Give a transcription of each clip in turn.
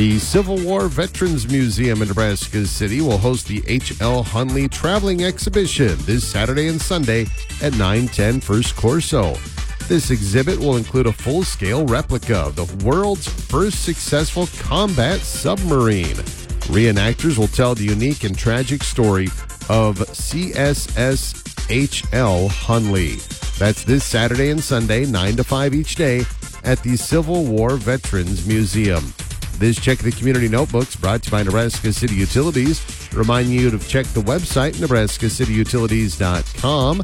The Civil War Veterans Museum in Nebraska City will host the H.L. Hunley Traveling Exhibition this Saturday and Sunday at 910 First Corso. This exhibit will include a full-scale replica of the world's first successful combat submarine. Reenactors will tell the unique and tragic story of CSS H.L. Hunley. That's this Saturday and Sunday, 9 to 5 each day, at the Civil War Veterans Museum. This Check the Community Notebook's brought to you by Nebraska City Utilities, reminding you to check the website, nebraskacityutilities.com,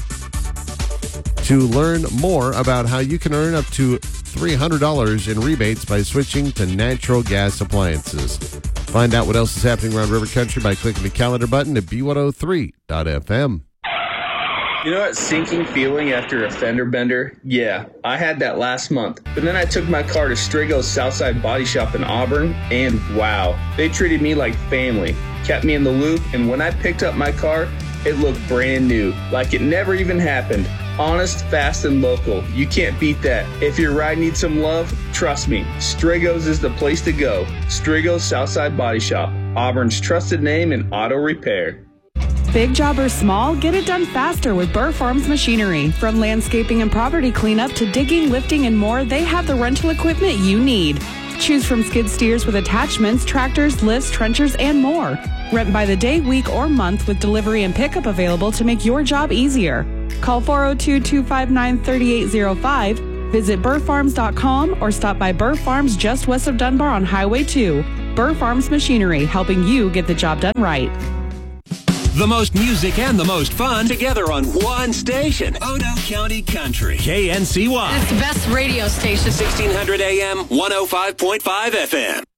to learn more about how you can earn up to $300 in rebates by switching to natural gas appliances. Find out what else is happening around River Country by clicking the calendar button at B103.fm. You know that sinking feeling after a fender bender? Yeah, I had that last month. But then I took my car to Strigo's Southside Body Shop in Auburn, and wow, they treated me like family, kept me in the loop, and when I picked up my car, it looked brand new, like it never even happened. Honest, fast, and local. You can't beat that. If your ride needs some love, trust me, Strigo's is the place to go. Strigo's Southside Body Shop, Auburn's trusted name in auto repair. Big job or small, get it done faster with Burr Farms Machinery. From landscaping and property cleanup to digging, lifting, and more, they have the rental equipment you need. Choose from skid steers with attachments, tractors, lifts, trenchers, and more. Rent by the day, week, or month with delivery and pickup available to make your job easier. Call 402-259-3805, visit burrfarms.com, or stop by Burr Farms just west of Dunbar on Highway 2. Burr Farms Machinery, helping you get the job done right. The most music and the most fun together on one station. Odo County Country. KNCY. It's the best radio station. 1600 AM, 105.5 FM.